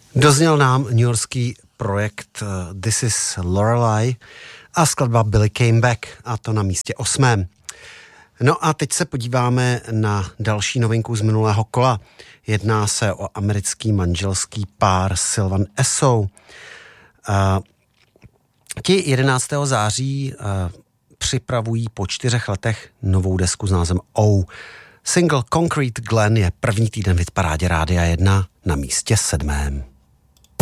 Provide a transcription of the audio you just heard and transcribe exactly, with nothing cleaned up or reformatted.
Dozněl nám newyorský projekt This is Lorelei a skladba Billy Came Back, a to na místě osmém. No a teď se podíváme na další novinku z minulého kola. Jedná se o americký manželský pár Sylvan Esso. Uh, ti jedenáctého září uh, připravují po čtyřech letech novou desku s názvem O. Single Concrete Glen je první týden v hitparádě Rádia jedna na místě sedmém.